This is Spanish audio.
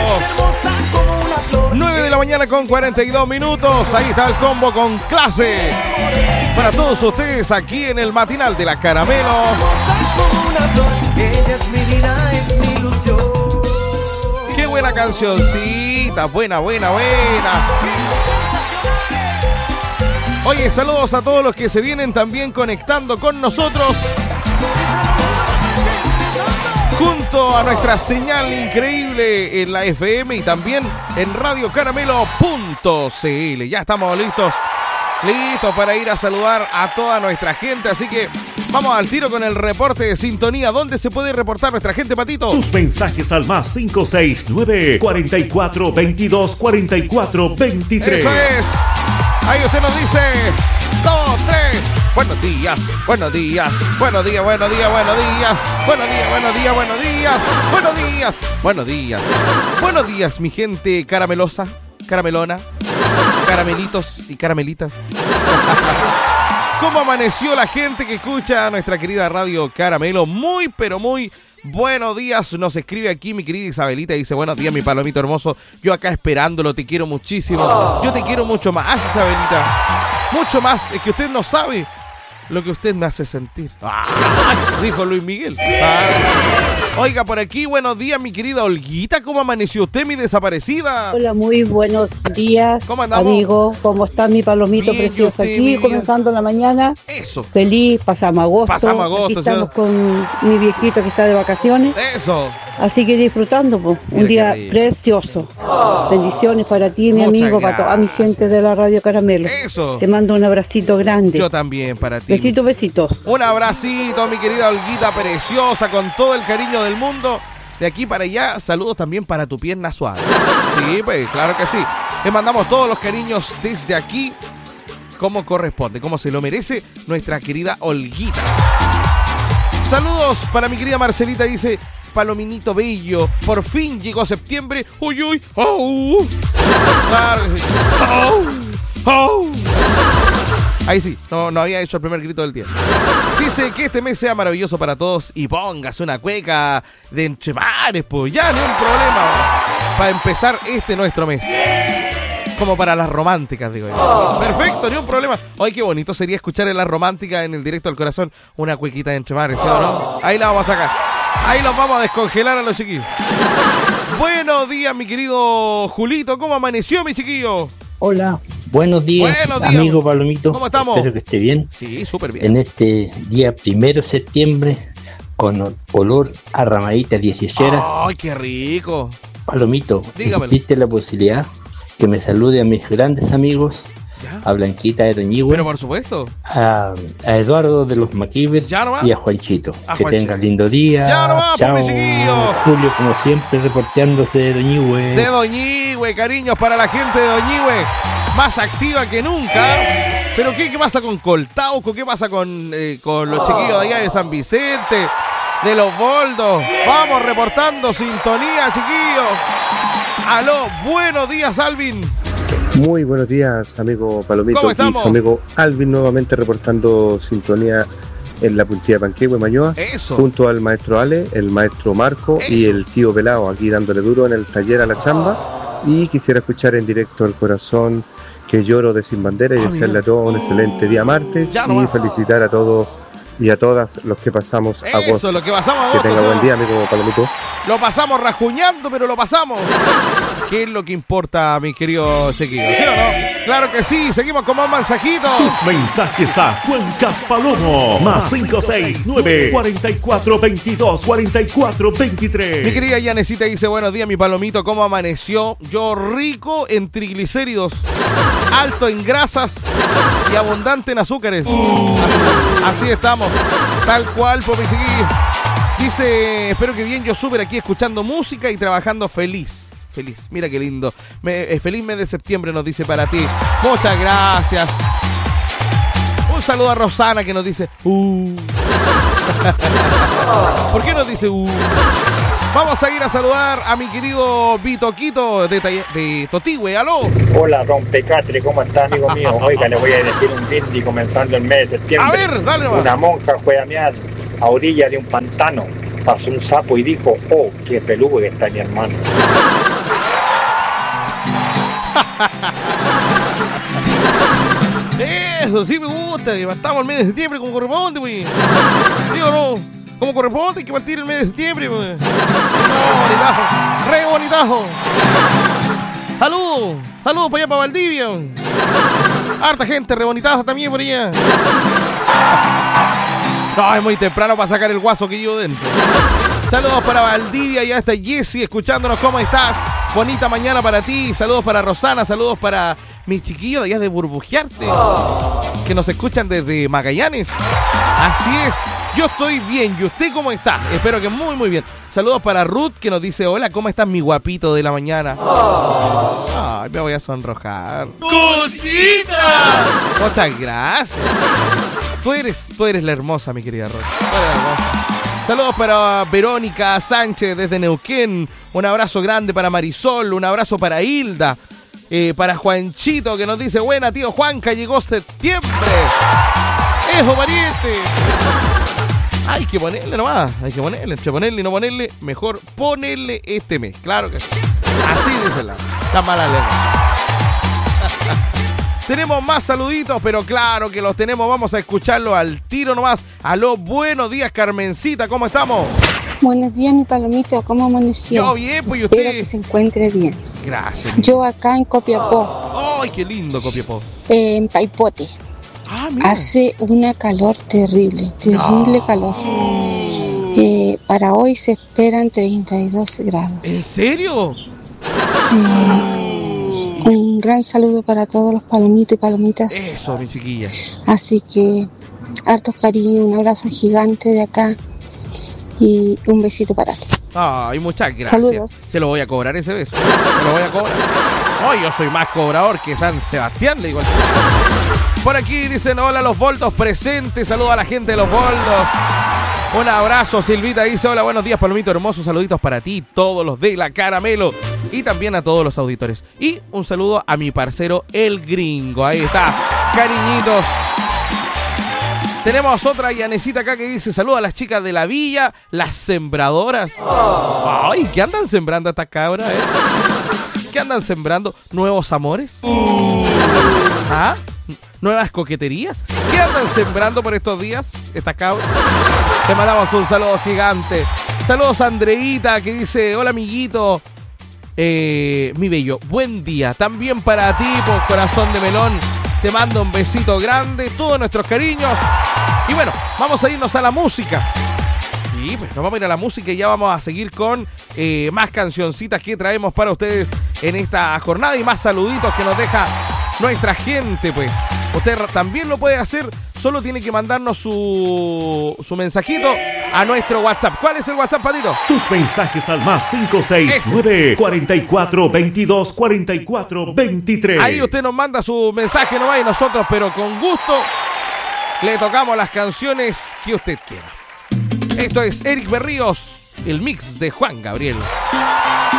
9 de la mañana con 42 minutos. Ahí está el combo con clase para todos ustedes aquí en el matinal de la Caramelo. Ella es mi vida, es mi ilusión. Qué buena cancioncita, buena. Oye, saludos a todos los que se vienen también conectando con nosotros junto a nuestra señal increíble en la FM y también en radiocaramelo.cl. Ya estamos listos para ir a saludar a toda nuestra gente, así que vamos al tiro con el reporte de sintonía. ¿Dónde se puede reportar nuestra gente, Patito? Tus mensajes al más 569 44 22 44 23. Eso es. Ahí usted nos dice 2, 3. Buenos días. Buenos días, mi gente caramelosa, caramelona, caramelitos y caramelitas. ¿Cómo amaneció la gente que escucha a nuestra querida Radio Caramelo? Muy, pero muy buenos días. Nos escribe aquí mi querida Isabelita. Dice, buenos días, mi palomito hermoso. Yo acá esperándolo, te quiero muchísimo. Yo te quiero mucho más, Isabelita. Mucho más. Es que usted no sabe lo que usted me hace sentir. Dijo Luis Miguel. Oiga, por aquí, buenos días, mi querida Olguita. ¿Cómo amaneció usted, mi desaparecida? Hola, muy buenos días, ¿cómo andamos? amigo. ¿Cómo está mi palomito Bien, precioso? usted, Aquí comenzando la mañana. Eso. Feliz, pasamos agosto. Aquí estamos con mi viejito que está de vacaciones. Eso. Así que disfrutando, pues, un día precioso. Bendiciones para ti, mi Muchas amigo, para toda mi gente de la Radio Caramelo. Eso. Te mando un abracito grande. Yo también para ti. Besitos. Un abracito, mi querida Olguita preciosa, con todo el cariño del mundo. De aquí para allá, saludos también para tu pierna suave. Sí, pues, claro que sí. Le mandamos todos los cariños desde aquí, como corresponde, como se lo merece nuestra querida Olguita. Saludos para mi querida Marcelita, dice, palominito bello, por fin llegó septiembre. Uy, oh. Claro que sí. Oh. Ahí sí, no había hecho el primer grito del día. Dice que este mes sea maravilloso para todos y póngase una cueca de entremares, pues ya, ni un problema. Para empezar nuestro mes. Como para las románticas, digo yo. Perfecto, ni un problema. Ay, qué bonito sería escuchar en la romántica, en el directo al corazón, una cuequita de entremares, ¿sí o no? Ahí la vamos a sacar. Ahí los vamos a descongelar a los chiquillos. Buenos días, mi querido Julito. ¿Cómo amaneció, mi chiquillo? Hola, buenos días, amigo Palomito. ¿Cómo estamos? Espero que esté bien. Sí, súper bien. En este día 1 de septiembre, con olor a ramadita dieciochera. ¡Ay, qué rico! Palomito, dígamelo. ¿existe la posibilidad que me salude a mis grandes amigos? ¿Ya? A Blanquita de Doñigüe. Pero por supuesto. A Eduardo de los Maquibers y a Juanchito. Que tengan lindo día. Ya nomás, chao. pues, chiquillo. Julio, como siempre, reporteándose de Doñigüe. De Doñigüe, cariños para la gente de Doñigüe. Más activa que nunca. Pero ¿qué pasa con Coltauco? ¿Qué pasa con los chiquillos de allá de San Vicente? De Los Boldos. Vamos reportando sintonía, chiquillos. Aló, buenos días, Alvin. Muy buenos días, amigo Palomito. ¿Cómo estamos? Su amigo Alvin nuevamente reportando sintonía en la puntilla de Panquehue, Mañoa. Eso. Junto al maestro Ale, el maestro Marco y el tío Pelao, aquí dándole duro en el taller a la chamba. Y quisiera escuchar en directo al corazón que lloro de Sin Bandera y desearle a todos un excelente día martes y felicitar a todos y a todas los que pasamos agosto. Eso, lo que pasamos agosto. Que tenga buen día, amigo Palomito. Lo pasamos rajuñando, pero lo pasamos. ¿Qué es lo que importa, mi querido Sequillo? ¿Sí o no? Claro que sí, seguimos con más mensajitos. Tus mensajes a Cuenca Palomo, más 569 44 22 44 23. Mi querida Yanecita dice, buenos días, mi palomito, ¿cómo amaneció? Yo rico en triglicéridos, alto en grasas y abundante en azúcares. Así estamos, tal cual, por mi chiquillo. Dice, espero que bien, yo súper aquí escuchando música y trabajando feliz. Mira qué lindo. Feliz mes de septiembre nos dice para ti. Muchas gracias. Un saludo a Rosana que nos dice ¿Por qué nos dice Vamos a ir a saludar a mi querido Vitoquito de Totigüe. Aló. Hola, rompecatre, ¿cómo está, amigo mío? Oiga, le voy a decir un brindis comenzando el mes de septiembre. A ver, dale nomás. Una monja fue a mear a orilla de un pantano. Pasó un sapo y dijo, oh, qué peludo que está mi hermano. Eso sí me gusta. Estamos el mes de septiembre como corresponde, pues. Digo, no. Como corresponde, hay que partir el mes de septiembre, pues. No, bonitajo. Re bonitajo. Saludos. Saludos para allá, para Valdivia. Harta gente, re bonitajo también por allá. No, es muy temprano para sacar el guaso que llevo dentro. Saludos para Valdivia, ya está Jessy escuchándonos. ¿Cómo estás? Bonita mañana para ti. Saludos para Rosana, saludos para mis chiquillos de allá de Burbujearte, que nos escuchan desde Magallanes. Así es, yo estoy bien. ¿Y usted cómo está? Espero que muy, muy bien. Saludos para Ruth, que nos dice, hola, ¿cómo estás, mi guapito de la mañana? Ay, me voy a sonrojar. ¡Cosita! Muchas gracias. Tú eres la hermosa, mi querida Ruth. Saludos para Verónica Sánchez desde Neuquén. Un abrazo grande para Marisol. Un abrazo para Hilda. Para Juanchito, que nos dice, buena, tío Juanca, llegó septiembre. ¡Eso, pariente! Hay que ponerle nomás. Hay que ponerle. Entre ponerle y no ponerle, mejor ponerle este mes. Claro que sí. Así dice la mala lengua. Tenemos más saluditos, pero claro que los tenemos. Vamos a escucharlo al tiro nomás. Aló, buenos días, Carmencita, ¿cómo estamos? Buenos días, mi palomito, ¿cómo amaneció? Yo bien, pues, ¿y usted? Espero que se encuentre bien. Gracias. Yo acá en Copiapó. ¡Ay, qué lindo Copiapó! En Paipote. Mira. Hace una calor terrible calor. Para hoy se esperan 32 grados. ¿En serio? Un gran saludo para todos los palomitos y palomitas. Eso, mi chiquilla. Así que, hartos cariños, un abrazo gigante de acá y un besito para ti. Ay, muchas gracias. Saludos. Se lo voy a cobrar ese beso. Se lo voy a cobrar. Oh, yo soy más cobrador que San Sebastián, le digo. Por aquí dicen, hola, los Boldos presentes. Saludos a la gente de los Boldos. Un abrazo, Silvita dice, hola, buenos días, palomito hermoso, saluditos para ti, todos los de la Caramelo y también a todos los auditores. Y un saludo a mi parcero El Gringo, ahí está, cariñitos. Tenemos otra Yanecita acá que dice, saludos a las chicas de la villa, las sembradoras. Ay, ¿qué andan sembrando estas cabras, ¿Qué andan sembrando? ¿Nuevos amores? ¿Ah? ¿Nuevas coqueterías? ¿Qué andan sembrando por estos días estas cabras? Te mandamos un saludo gigante. Saludos a Andreita que dice, hola amiguito, mi bello, buen día. También para ti, por corazón de melón, te mando un besito grande, todos nuestros cariños. Y bueno, vamos a irnos a la música. Sí, pues nos vamos a ir a la música y ya vamos a seguir con más cancioncitas que traemos para ustedes en esta jornada y más saluditos que nos deja nuestra gente, pues. Usted también lo puede hacer, solo tiene que mandarnos su mensajito a nuestro WhatsApp. ¿Cuál es el WhatsApp, Patito? Tus mensajes al más 569 44 22 44 23. Ahí usted nos manda su mensaje nomás y nosotros, pero con gusto, le tocamos las canciones que usted quiera. Esto es Eric Berríos, el mix de Juan Gabriel.